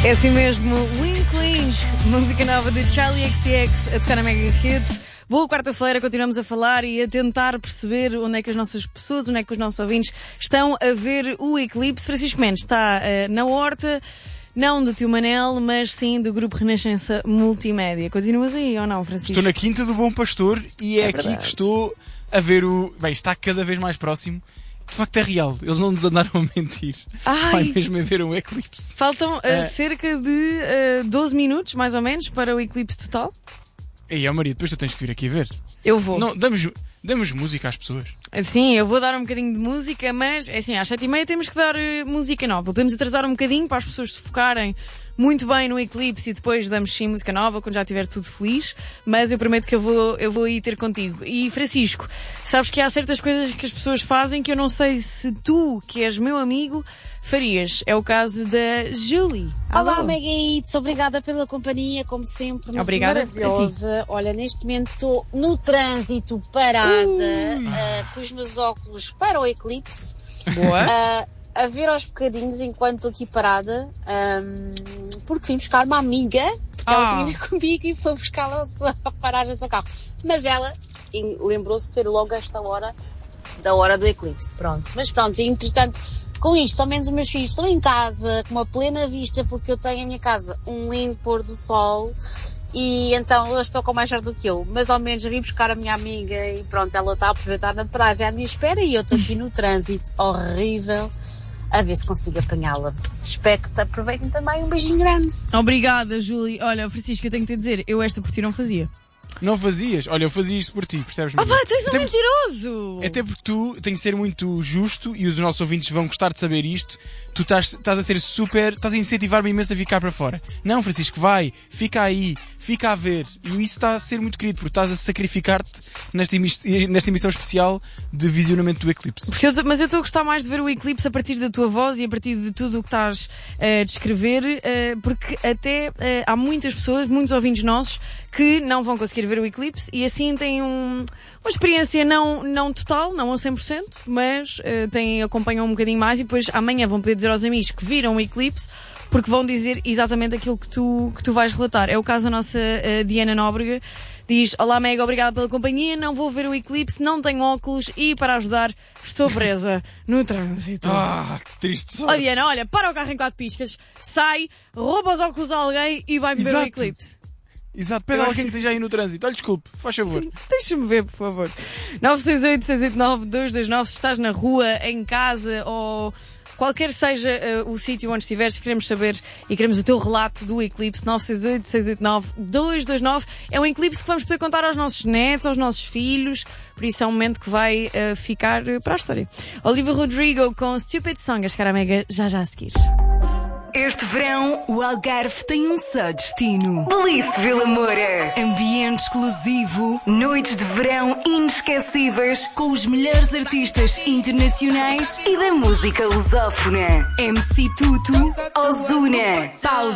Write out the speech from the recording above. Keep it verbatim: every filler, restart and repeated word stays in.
É assim mesmo, Wink Wink, música nova de Charlie X C X a tocar na Mega Hits. Boa quarta-feira, continuamos a falar e a tentar perceber onde é que as nossas pessoas, onde é que os nossos ouvintes estão a ver o eclipse. Francisco Mendes está uh, na horta, não do tio Manel, mas sim do Grupo Renascença Multimédia. Continuas aí ou não, Francisco? Estou na Quinta do Bom Pastor e é, É aqui verdade. que estou a ver o... Bem, está cada vez mais próximo. De facto é real, eles não nos andaram a mentir. Ai. Vai mesmo a ver um eclipse. Faltam uh, É. cerca de uh, doze minutos, mais ou menos, para o eclipse total. E ó Maria, depois tu tens que vir aqui ver. Eu vou. Não, damos, damos música às pessoas. Sim, eu vou dar um bocadinho de música, mas é assim, às sete e meia temos que dar uh, música nova. Podemos atrasar um bocadinho para as pessoas se focarem muito bem no eclipse e depois damos sim música nova quando já estiver tudo feliz, mas eu prometo que eu vou, eu vou ir ter contigo. E Francisco, sabes que há certas coisas que as pessoas fazem que eu não sei se tu, que és meu amigo, farias. É o caso da Julie. Olá, Alô? Mega Hits, obrigada pela companhia, como sempre, muito Obrigada a maravilhosa. Olha, neste momento estou no trânsito parada, uh, com os meus óculos para o eclipse, Boa. uh, a ver aos bocadinhos enquanto estou aqui parada, um, porque vim buscar uma amiga, porque Ah. ela vinha comigo e foi buscá-la à paragem do seu carro. Mas ela em- lembrou-se de ser logo esta hora, da hora do eclipse, pronto. Mas pronto, e, entretanto, com isto, ao menos os meus filhos estão em casa, com uma plena vista, porque eu tenho em minha casa um lindo pôr do sol, e então eles estão com mais sorte do que eu. Mas ao menos vim buscar a minha amiga e pronto, ela está a aproveitar na praia à minha espera e eu estou aqui no trânsito horrível, a ver se consigo apanhá-la. Espero que te aproveitem também. Um beijinho grande. Obrigada, Julie. Olha, Francisco, eu tenho que te dizer, eu esta por ti não fazia. Não fazias? Olha, eu fazia isto por ti, percebes? Ah, Maria? pá, tu és um Até- mentiroso! Até porque tu tens de ser muito justo e os nossos ouvintes vão gostar de saber isto. Tu estás, estás a ser super, estás a incentivar-me imenso a ficar para fora. Não, Francisco, vai, fica aí, fica a ver. E isso está a ser muito querido, porque estás a sacrificar-te nesta, emi- nesta emissão especial de visionamento do eclipse. Porque eu tô- mas eu estou a gostar mais de ver o eclipse a partir da tua voz e a partir de tudo o que estás eh, a descrever, eh, porque até eh, há muitas pessoas, muitos ouvintes nossos, que não vão conseguir ver o eclipse e assim têm um, uma experiência não, não total, não a cem por cento, mas eh, têm, acompanham um bocadinho mais e depois amanhã vão poder dizer aos amigos que viram o eclipse, porque vão dizer exatamente aquilo que tu, que tu vais relatar. É o caso da nossa eh, Diana Nóbrega. Diz: olá Mega, obrigada pela companhia, não vou ver o eclipse, não tenho óculos e para ajudar estou presa no trânsito. Ah, que triste Ó sorte. Diana, olha, para o carro em quatro piscas, sai, rouba os óculos a alguém e vai ver o Exato. eclipse. Exato, pede a Eu alguém acho- que esteja aí no trânsito. Olha, desculpe, faz favor. Deixa-me ver, por favor. nove seis oito, seis oito nove, dois dois nove, se estás na rua, em casa ou qualquer seja uh, o sítio onde estiveres, queremos saber e queremos o teu relato do eclipse. Nove seis oito, seis oito nove, dois dois nove. É um eclipse que vamos poder contar aos nossos netos, aos nossos filhos, por isso é um momento que vai uh, ficar uh, para a história. Olivia Rodrigo com Stupid Song, a chegar à Mega já já a seguir. Este verão, o Algarve tem um só destino. Belize Vila Moura. Ambiente exclusivo, noites de verão inesquecíveis com os melhores artistas internacionais e da música lusófona. M C Tuto, Ozuna, Pausa.